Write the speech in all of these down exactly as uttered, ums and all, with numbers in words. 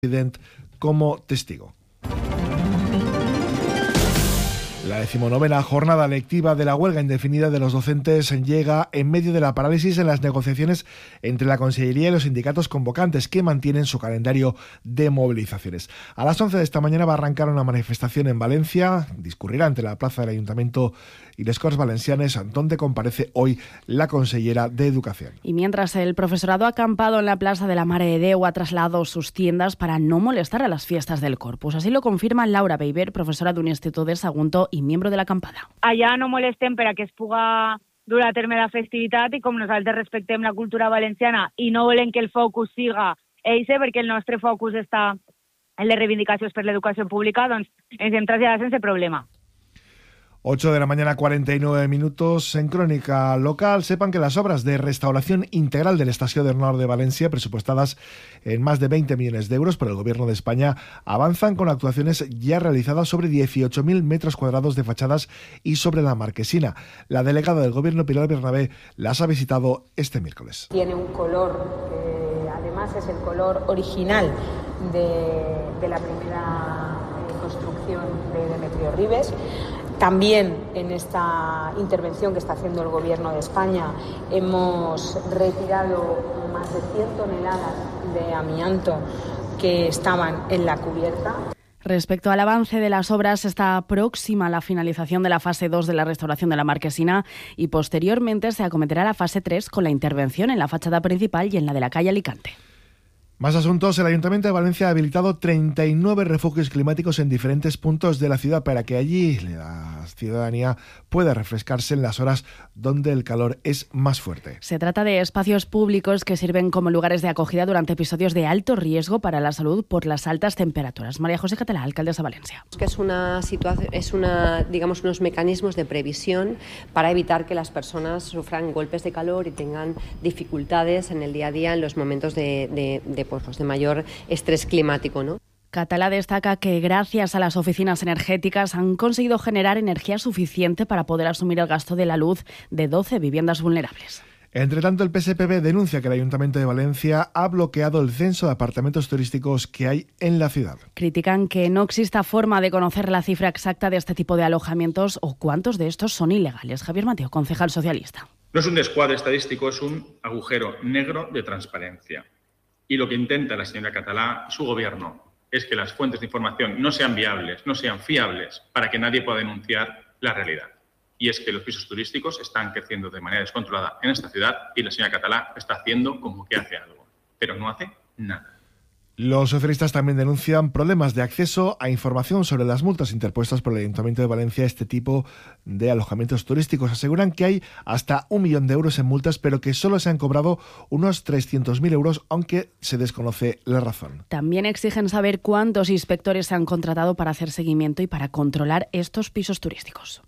presidente como testigo. La decimonovena jornada lectiva de la huelga indefinida de los docentes llega en medio de la parálisis en las negociaciones entre la Consellería y los sindicatos convocantes, que mantienen su calendario de movilizaciones. A las once de esta mañana va a arrancar una manifestación en Valencia, discurrirá ante la plaza del Ayuntamiento y les Corts Valencianes, donde comparece hoy la consellera de Educación. Y mientras el profesorado ha acampado en la plaza de la Mare de Déu, ha trasladado sus tiendas para no molestar a las fiestas del Corpus. Así lo confirma Laura Beiber, profesora de un instituto de Sagunto i miembro de l'acampada. Allà no molestem per a que es puga dur a terme la festivitat, i com nosaltres respectem la cultura valenciana i no volem que el focus siga eixe, perquè el nostre focus està en les reivindicacions per l'educació pública, doncs ens hem traslladat sense problema. ocho de la mañana, cuarenta y nueve minutos. En Crónica Local, sepan que las obras de restauración integral del Estació del Nord de Valencia, presupuestadas en más de veinte millones de euros por el Gobierno de España, avanzan con actuaciones ya realizadas sobre dieciocho mil metros cuadrados de fachadas y sobre la marquesina. La delegada del Gobierno, Pilar Bernabé, las ha visitado este miércoles. Tiene un color que además es el color original de, de la primera construcción de Demetrio Ribes. También en esta intervención que está haciendo el Gobierno de España hemos retirado más de cien toneladas de amianto que estaban en la cubierta. Respecto al avance de las obras, está próxima la finalización de la fase dos de la restauración de la marquesina y posteriormente se acometerá la fase tres con la intervención en la fachada principal y en la de la calle Alicante. Más asuntos. El Ayuntamiento de Valencia ha habilitado treinta y nueve refugios climáticos en diferentes puntos de la ciudad para que allí la ciudadanía pueda refrescarse en las horas donde el calor es más fuerte. Se trata de espacios públicos que sirven como lugares de acogida durante episodios de alto riesgo para la salud por las altas temperaturas. María José Catalá, alcaldesa de Valencia. Que es una situación, es una, digamos, unos mecanismos de previsión para evitar que las personas sufran golpes de calor y tengan dificultades en el día a día en los momentos de, de, de pues de mayor estrés climático, ¿no? Catalá destaca que gracias a las oficinas energéticas han conseguido generar energía suficiente para poder asumir el gasto de la luz de doce viviendas vulnerables. Entre tanto, el P S P B denuncia que el Ayuntamiento de Valencia ha bloqueado el censo de apartamentos turísticos que hay en la ciudad. Critican que no exista forma de conocer la cifra exacta de este tipo de alojamientos o cuántos de estos son ilegales. Javier Mateo, concejal socialista. No es un descuadre estadístico, es un agujero negro de transparencia. Y lo que intenta la señora Catalá y su gobierno es que las fuentes de información no sean viables, no sean fiables, para que nadie pueda denunciar la realidad. Y es que los pisos turísticos están creciendo de manera descontrolada en esta ciudad y la señora Catalá está haciendo como que hace algo, pero no hace nada. Los socialistas también denuncian problemas de acceso a información sobre las multas interpuestas por el Ayuntamiento de Valencia a este tipo de alojamientos turísticos. Aseguran que hay hasta un millón de euros en multas, pero que solo se han cobrado unos trescientos mil euros, aunque se desconoce la razón. También exigen saber cuántos inspectores se han contratado para hacer seguimiento y para controlar estos pisos turísticos.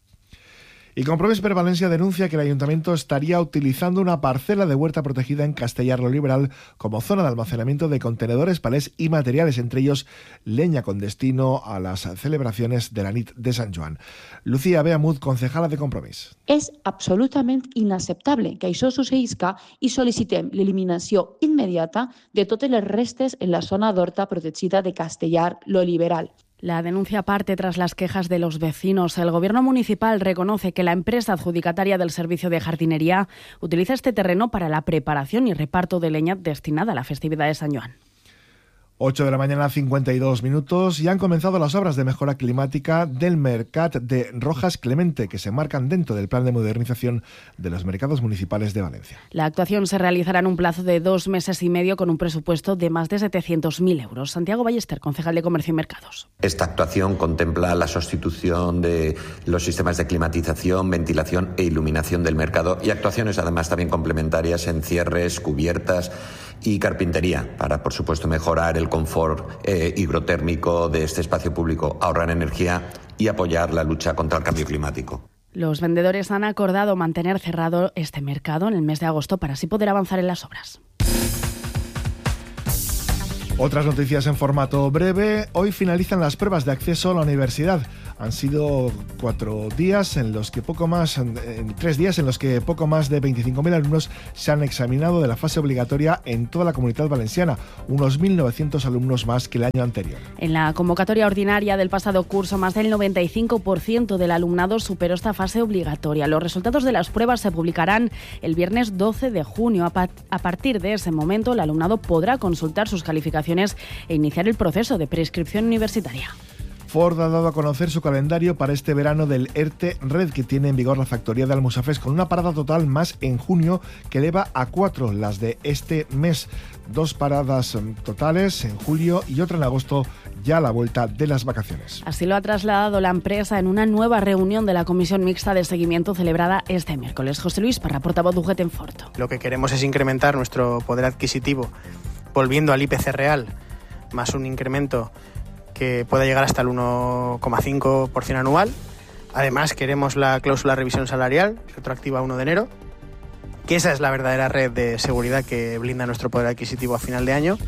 Y Compromís per Valencia denuncia que el Ayuntamiento estaría utilizando una parcela de huerta protegida en Castellar lo Liberal como zona de almacenamiento de contenedores, palés y materiales, entre ellos leña con destino a las celebraciones de la nit de Sant Joan. Lucía Beamud, concejala de Compromís. És absolutament inacceptable que això succeïsca i sol·licitem l'eliminació immediata de totes les restes en la zona d'horta protegida de Castellar lo Liberal. La denuncia parte tras las quejas de los vecinos. El Gobierno municipal reconoce que la empresa adjudicataria del servicio de jardinería utiliza este terreno para la preparación y reparto de leña destinada a la festividad de San Joan. ocho de la mañana, cincuenta y dos minutos, y han comenzado las obras de mejora climática del Mercat de Rojas Clemente, que se marcan dentro del plan de modernización de los mercados municipales de Valencia. La actuación se realizará en un plazo de dos meses y medio con un presupuesto de más de setecientos mil euros. Santiago Ballester, concejal de Comercio y Mercados. Esta actuación contempla la sustitución de los sistemas de climatización, ventilación e iluminación del mercado y actuaciones además también complementarias en cierres, cubiertas y carpintería para, por supuesto, mejorar el confort eh, hidrotérmico de este espacio público, ahorrar energía y apoyar la lucha contra el cambio climático. Los vendedores han acordado mantener cerrado este mercado en el mes de agosto para así poder avanzar en las obras. Otras noticias en formato breve. Hoy finalizan las pruebas de acceso a la universidad. Han sido cuatro días en los que poco más, en tres días en los que poco más de veinticinco mil alumnos se han examinado de la fase obligatoria en toda la Comunidad Valenciana, unos mil novecientos alumnos más que el año anterior. En la convocatoria ordinaria del pasado curso, más del noventa y cinco por ciento del alumnado superó esta fase obligatoria. Los resultados de las pruebas se publicarán el viernes doce de junio. A partir de ese momento, el alumnado podrá consultar sus calificaciones e iniciar el proceso de prescripción universitaria. Ford ha dado a conocer su calendario para este verano del ERTE Red que tiene en vigor la factoría de Almusafes, con una parada total más en junio que eleva a cuatro las de este mes. Dos paradas totales en julio y otra en agosto, ya a la vuelta de las vacaciones. Así lo ha trasladado la empresa en una nueva reunión de la Comisión Mixta de Seguimiento celebrada este miércoles. José Luis Parra, portavoz de U G T en Ford. Lo que queremos es incrementar nuestro poder adquisitivo volviendo al I P C real, más un incremento que pueda llegar hasta el uno coma cinco por ciento anual. Además, queremos la cláusula de revisión salarial, retroactiva a uno de enero, que esa es la verdadera red de seguridad que blinda nuestro poder adquisitivo a final de año.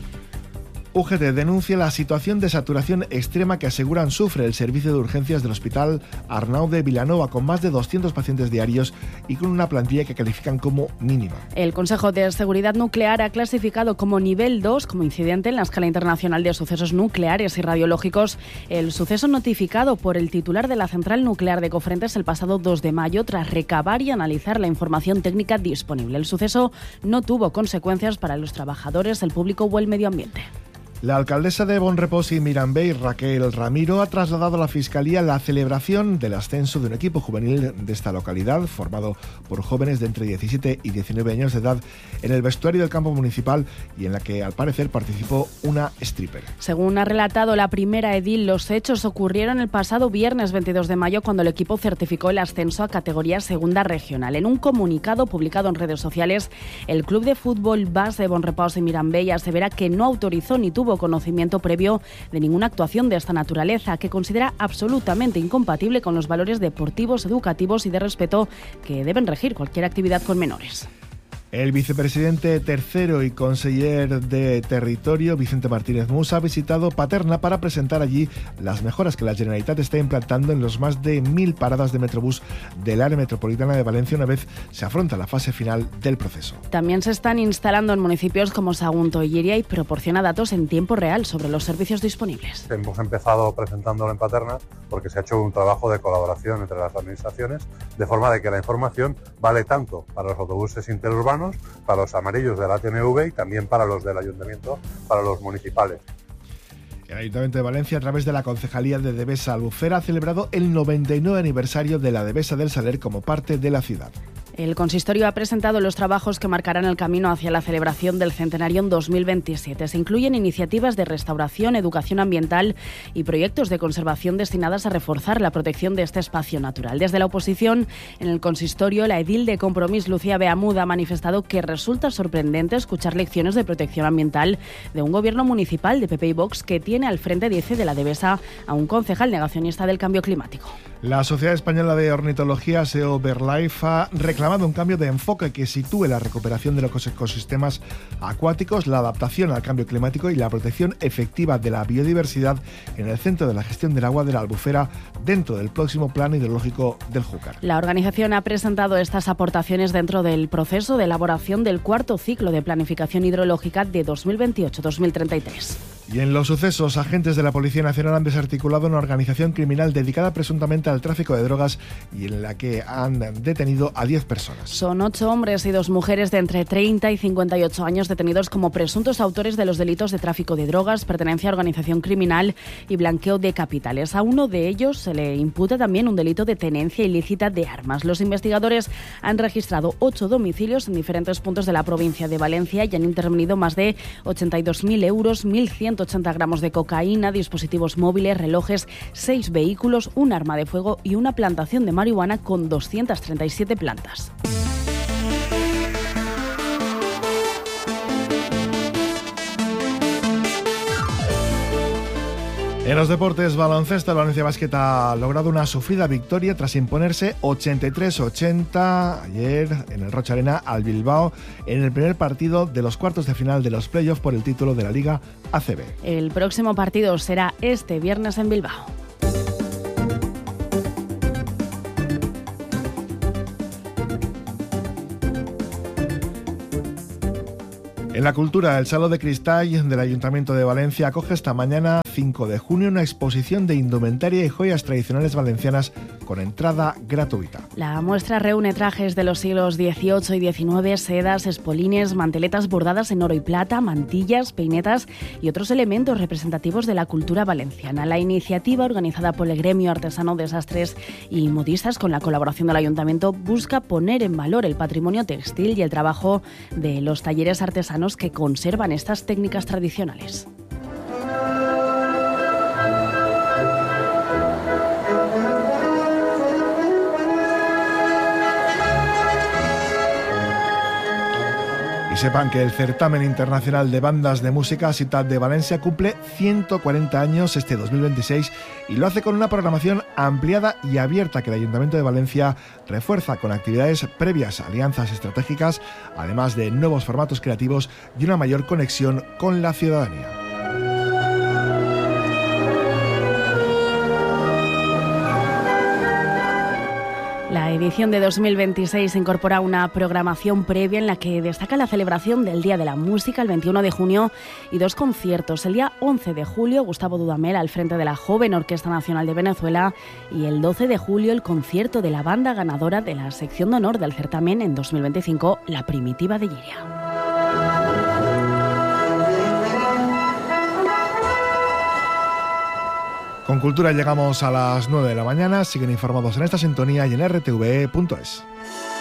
U G T denuncia la situación de saturación extrema que aseguran sufre el servicio de urgencias del Hospital Arnau de Vilanova, con más de doscientos pacientes diarios y con una plantilla que califican como mínima. El Consejo de Seguridad Nuclear ha clasificado como nivel dos, como incidente en la escala internacional de sucesos nucleares y radiológicos, el suceso notificado por el titular de la central nuclear de Cofrentes el pasado dos de mayo tras recabar y analizar la información técnica disponible. El suceso no tuvo consecuencias para los trabajadores, el público o el medio ambiente. La alcaldesa de Bonrepós y Mirambey, Raquel Ramiro, ha trasladado a la Fiscalía la celebración del ascenso de un equipo juvenil de esta localidad, formado por jóvenes de entre diecisiete y diecinueve años de edad, en el vestuario del campo municipal y en la que, al parecer, participó una stripper. Según ha relatado la primera edil, los hechos ocurrieron el pasado viernes veintidós de mayo, cuando el equipo certificó el ascenso a categoría segunda regional. En un comunicado publicado en redes sociales, el Club de Fútbol Bas de Bonrepós y Mirambey asevera que no autorizó ni tuvo conocimiento previo de ninguna actuación de esta naturaleza, que considera absolutamente incompatible con los valores deportivos, educativos y de respeto que deben regir cualquier actividad con menores. El vicepresidente tercero y conseller de Territorio, Vicente Martínez Musa, ha visitado Paterna para presentar allí las mejoras que la Generalitat está implantando en los más de mil paradas de Metrobús del área metropolitana de Valencia una vez se afronta la fase final del proceso. También se están instalando en municipios como Sagunto y Llíria y proporciona datos en tiempo real sobre los servicios disponibles. Hemos empezado presentándolo en Paterna porque se ha hecho un trabajo de colaboración entre las administraciones, de forma de que la información vale tanto para los autobuses interurbanos, para los amarillos de la T M V y también para los del Ayuntamiento, para los municipales. El Ayuntamiento de Valencia, a través de la Concejalía de Devesa Albufera, ha celebrado el noventa y nueve aniversario de la Devesa del Saler como parte de la ciudad. El consistorio ha presentado los trabajos que marcarán el camino hacia la celebración del centenario en dos mil veintisiete. Se incluyen iniciativas de restauración, educación ambiental y proyectos de conservación destinadas a reforzar la protección de este espacio natural. Desde la oposición, en el consistorio, la edil de Compromís, Lucía Beamud, ha manifestado que resulta sorprendente escuchar lecciones de protección ambiental de un gobierno municipal de P P y Vox que tiene al frente, dice, de la Devesa a un concejal negacionista del cambio climático. La Sociedad Española de Ornitología, SEO BirdLife, ha reclamado un cambio de enfoque que sitúe la recuperación de los ecosistemas acuáticos, la adaptación al cambio climático y la protección efectiva de la biodiversidad en el centro de la gestión del agua de la Albufera, dentro del próximo plan hidrológico del Júcar. La organización ha presentado estas aportaciones dentro del proceso de elaboración del cuarto ciclo de planificación hidrológica de dos mil veintiocho a dos mil treinta y tres. Y en los sucesos, agentes de la Policía Nacional han desarticulado una organización criminal dedicada presuntamente al tráfico de drogas y en la que han detenido a diez personas. Son ocho hombres y dos mujeres de entre treinta y cincuenta y ocho años detenidos como presuntos autores de los delitos de tráfico de drogas, pertenencia a organización criminal y blanqueo de capitales. A uno de ellos se le imputa también un delito de tenencia ilícita de armas. Los investigadores han registrado ocho domicilios en diferentes puntos de la provincia de Valencia y han intervenido más de ochenta y dos mil euros, mil ciento ochenta gramos de cocaína, dispositivos móviles, relojes, seis vehículos, un arma de fuego y una plantación de marihuana con doscientas treinta y siete plantas. En los deportes, baloncesto, el Valencia Basket ha logrado una sufrida victoria tras imponerse ochenta y tres a ochenta ayer en el Rocha Arena al Bilbao en el primer partido de los cuartos de final de los playoffs por el título de la Liga A C B. El próximo partido será este viernes en Bilbao. En la cultura, el Saló de Cristal del Ayuntamiento de Valencia acoge esta mañana, cinco de junio, una exposición de indumentaria y joyas tradicionales valencianas con entrada gratuita. La muestra reúne trajes de los siglos dieciocho y diecinueve, sedas, espolines, manteletas bordadas en oro y plata, mantillas, peinetas y otros elementos representativos de la cultura valenciana. La iniciativa, organizada por el Gremio Artesano de Sastres y Modistas con la colaboración del Ayuntamiento, busca poner en valor el patrimonio textil y el trabajo de los talleres artesanos que conservan estas técnicas tradicionales. Y sepan que el Certamen Internacional de Bandas de Música Ciutat de Valencia cumple ciento cuarenta años este dos mil veintiséis y lo hace con una programación ampliada y abierta que el Ayuntamiento de Valencia refuerza con actividades previas, alianzas estratégicas, además de nuevos formatos creativos y una mayor conexión con la ciudadanía. La edición de dos mil veintiséis incorpora una programación previa en la que destaca la celebración del Día de la Música el veintiuno de junio y dos conciertos. El día once de julio, Gustavo Dudamel al frente de la Joven Orquesta Nacional de Venezuela, y el doce de julio el concierto de la banda ganadora de la sección de honor del certamen en dos mil veinticinco, La Primitiva de Llíria. Con Cultura llegamos a las nueve de la mañana. Siguen informados en esta sintonía y en r t v punto es.